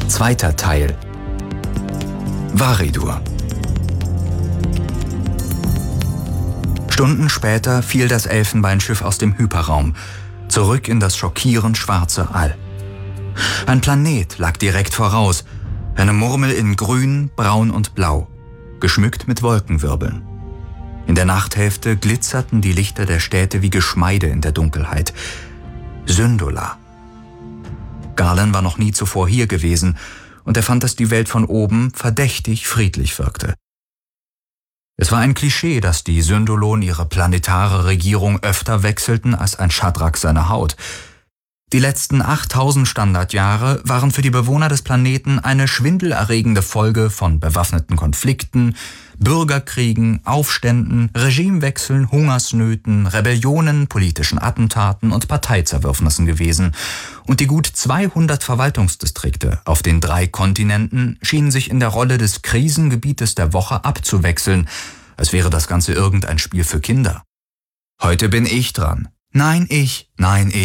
Zweiter Teil. Varidur. Stunden später fiel das Elfenbeinschiff aus dem Hyperraum, zurück in das schockierend schwarze All. Ein Planet lag direkt voraus, eine Murmel in Grün, Braun und Blau, geschmückt mit Wolkenwirbeln. In der Nachthälfte glitzerten die Lichter der Städte wie Geschmeide in der Dunkelheit. Syndola. Galen war noch nie zuvor hier gewesen und er fand, dass die Welt von oben verdächtig friedlich wirkte. Es war ein Klischee, dass die Syndolonen ihre planetare Regierung öfter wechselten als ein Schadrack seine Haut. Die letzten 8000 Standardjahre waren für die Bewohner des Planeten eine schwindelerregende Folge von bewaffneten Konflikten, Bürgerkriegen, Aufständen, Regimewechseln, Hungersnöten, Rebellionen, politischen Attentaten und Parteizerwürfnissen gewesen. Und die gut 200 Verwaltungsdistrikte auf den 3 Kontinenten schienen sich in der Rolle des Krisengebietes der Woche abzuwechseln, als wäre das Ganze irgendein Spiel für Kinder. Heute bin ich dran. Nein, ich.